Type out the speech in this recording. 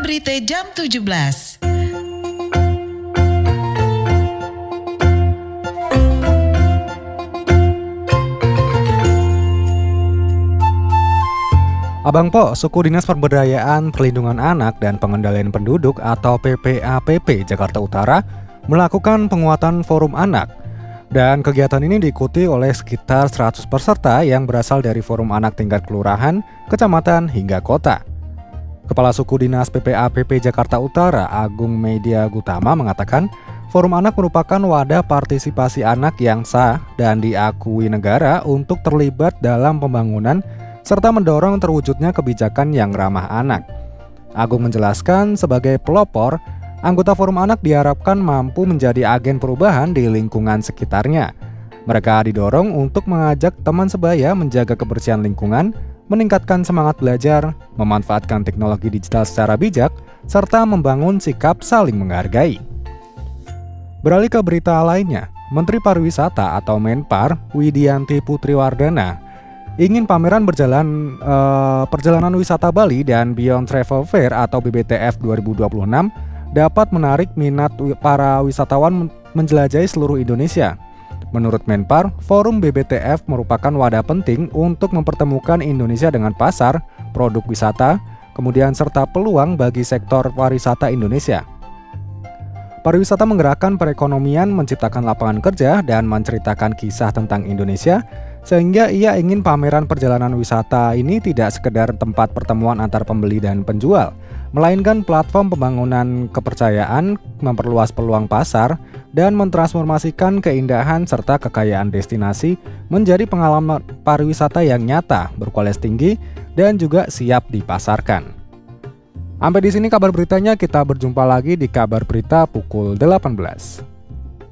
berita jam 17. Abang Po, Suku Dinas Pemberdayaan Perlindungan Anak dan Pengendalian Penduduk atau PPAPP Jakarta Utara melakukan penguatan forum anak. Dan kegiatan ini diikuti oleh sekitar 100 peserta yang berasal dari forum anak tingkat kelurahan, kecamatan, hingga kota. Kepala Suku Dinas PPAPP Jakarta Utara, Agung Media Gutama mengatakan, forum anak merupakan wadah partisipasi anak yang sah dan diakui negara untuk terlibat dalam pembangunan serta mendorong terwujudnya kebijakan yang ramah anak. Agung menjelaskan, sebagai pelopor, anggota forum anak diharapkan mampu menjadi agen perubahan di lingkungan sekitarnya. Mereka didorong untuk mengajak teman sebaya menjaga kebersihan lingkungan, meningkatkan semangat belajar, memanfaatkan teknologi digital secara bijak, serta membangun sikap saling menghargai. Beralih ke berita lainnya, Menteri Pariwisata atau Menpar, Widianti Putriwardana, ingin pameran perjalanan wisata Bali dan Beyond Travel Fair atau BBTF 2026 dapat menarik minat para wisatawan menjelajahi seluruh Indonesia. Menurut Menpar, forum BBTF merupakan wadah penting untuk mempertemukan Indonesia dengan pasar, produk wisata, kemudian serta peluang bagi sektor pariwisata Indonesia. Pariwisata menggerakkan perekonomian, menciptakan lapangan kerja, dan menceritakan kisah tentang Indonesia, sehingga ia ingin pameran perjalanan wisata ini tidak sekedar tempat pertemuan antar pembeli dan penjual, melainkan platform pembangunan kepercayaan, memperluas peluang pasar, dan mentransformasikan keindahan serta kekayaan destinasi menjadi pengalaman pariwisata yang nyata, berkualitas tinggi, dan juga siap dipasarkan. Sampai di sini kabar beritanya, kita berjumpa lagi di kabar berita pukul 18.